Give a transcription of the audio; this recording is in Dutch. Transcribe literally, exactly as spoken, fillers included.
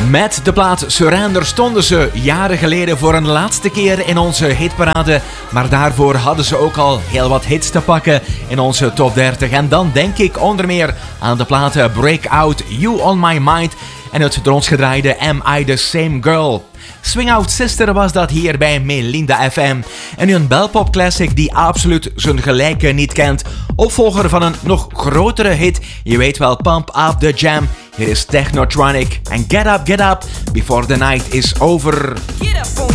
Met de plaat Surrender stonden ze jaren geleden voor een laatste keer in onze hitparade. Maar daarvoor hadden ze ook al heel wat hits te pakken in onze top dertig. En dan denk ik onder meer aan de platen Breakout, You On My Mind en het door ons gedraaide Am I The Same Girl. Swing Out Sister was dat hier bij Melinda F M. En nu een belpop classic die absoluut zijn gelijke niet kent. Opvolger van een nog grotere hit. Je weet wel, Pump Up The Jam. Hier is Technotronic. En Get Up, Get Up, Before The Night Is Over. Get up on